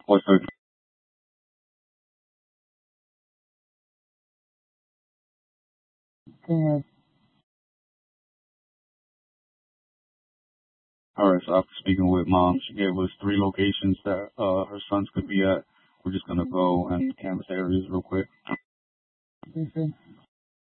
What's her? Good. All right, so after speaking with mom, she gave us 3 locations that her sons could be at. We're just gonna go and canvas areas real quick. Listen.